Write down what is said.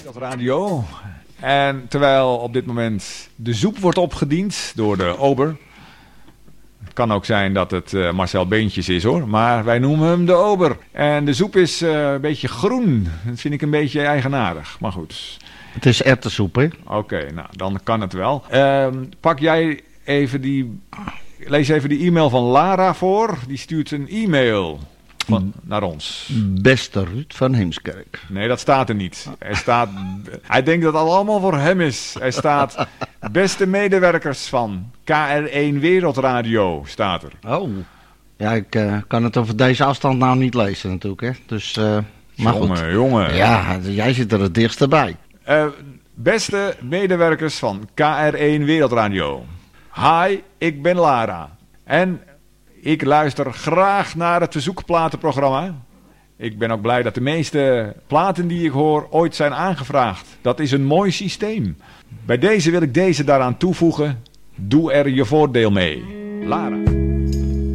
Radio. En terwijl op dit moment de soep wordt opgediend door de ober. Het kan ook zijn dat het Marcel Beentjes is hoor. Maar wij noemen hem de ober. En de soep is een beetje groen. Dat vind ik een beetje eigenaardig. Maar goed. Het is erwtensoep, hè? Oké, nou dan kan het wel. Pak jij even lees even die e-mail van Lara voor. Die stuurt een e-mail naar ons. Beste Ruud van Heemskerk. Nee, dat staat er niet. Hij denkt dat het allemaal voor hem is. Er staat beste medewerkers van KR1 Wereldradio, staat er. Oh. Ja, ik kan het over deze afstand nou niet lezen natuurlijk, hè. Dus, maar goed. Jongen. Ja, jij zit er het dichtst bij. Beste medewerkers van KR1 Wereldradio. Hi, ik ben Lara. En ik luister graag naar het verzoekplatenprogramma. Ik ben ook blij dat de meeste platen die ik hoor ooit zijn aangevraagd. Dat is een mooi systeem. Bij deze wil ik deze daaraan toevoegen. Doe er je voordeel mee. Lara.